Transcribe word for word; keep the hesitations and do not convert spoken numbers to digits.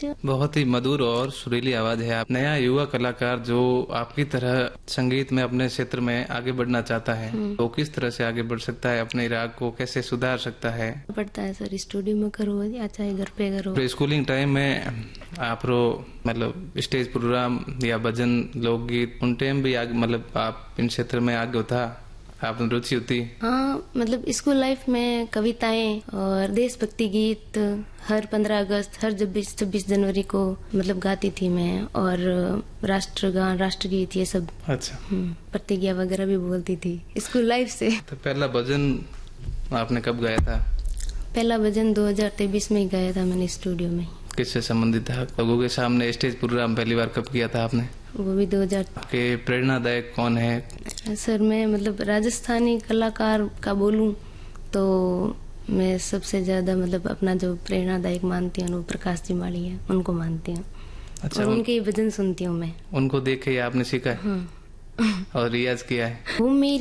College. बहुत ही मधुर और सुरीली आवाज है। आप नया युवा कलाकार जो आपकी तरह संगीत में अपने क्षेत्र में आगे बढ़ना चाहता है, वो किस तरह से आगे बढ़ सकता है, अपने राग को कैसे सुधार सकता है? पड़ता है सर, स्टूडियो में करो या चाहे घर पे करो। स्कूलिंग टाइम में आप रो मतलब स्टेज प्रोग्राम या भजन लोकगीत उन टाइम भी आगे मतलब आप इन क्षेत्र में आगे होता, आप रुचि होती? हाँ, मतलब स्कूल लाइफ में कविताएं और देशभक्ति गीत हर पंद्रह अगस्त, हर छब्बीस छब्बीस जनवरी को मतलब गाती थी मैं, और राष्ट्रगान, राष्ट्रगीत, ये सब। अच्छा। प्रतिज्ञा वगैरह भी बोलती थी स्कूल लाइफ से। तो पहला भजन आपने कब गाया था? पहला भजन दो हज़ार तेईस में ही गाया था मैंने स्टूडियो में। किससे संबंधित था? लोगों के सामने स्टेज प्रोग्राम पहली बार कब किया था आपने? वो भी दो हज़ार। के प्रेरणादायक कौन है? सर मैं मतलब राजस्थानी कलाकार का बोलूं तो मैं सबसे ज्यादा मतलब अपना जो प्रेरणादायक मानती हूँ वो प्रकाश जी माली है, उनको मानती हूँ। अच्छा, और उनके भजन सुनती हूँ मैं। उनको देख के आपने सीखा है? हाँ। और रियाज किया है? वो मेरी